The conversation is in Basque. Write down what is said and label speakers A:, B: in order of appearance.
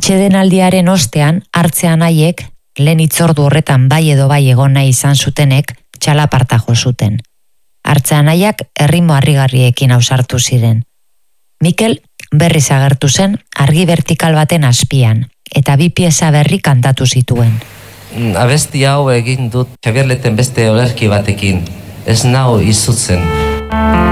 A: Atsedenaldiaren ostean, hartzean haiek, lehen itzordu horretan bai edo bai egon nahi izan zutenek, txalaparta jo zuten. Hartzean haiak erritmo harrigarriekin ausartu ziren. Mikel berriz agertu zen argi vertikal baten azpian, eta bi pieza berri kantatu zituen.
B: Abesti hau egin dut Xabier Leten beste olerki batekin, ez nau izutzen.